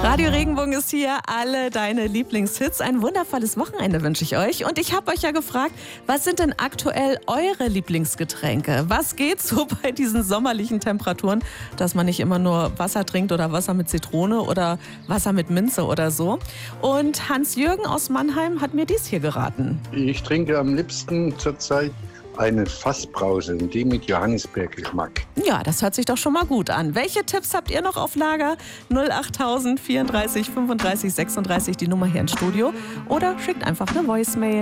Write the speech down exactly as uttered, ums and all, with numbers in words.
Radio Regenbogen ist hier, alle deine Lieblingshits. Ein wundervolles Wochenende wünsche ich euch. Und ich habe euch ja gefragt, was sind denn aktuell eure Lieblingsgetränke? Was geht so bei diesen sommerlichen Temperaturen, dass man nicht immer nur Wasser trinkt oder Wasser mit Zitrone oder Wasser mit Minze oder so? Und Hans-Jürgen aus Mannheim hat mir dies hier geraten. Ich trinke am liebsten zurzeit eine Fassbrause, die mit Johannisbeergeschmack. Ja, das hört sich doch schon mal gut an. Welche Tipps habt ihr noch auf Lager? null achttausend vierunddreißig fünfunddreißig sechsunddreißig, die Nummer hier ins Studio. Oder schickt einfach eine Voicemail.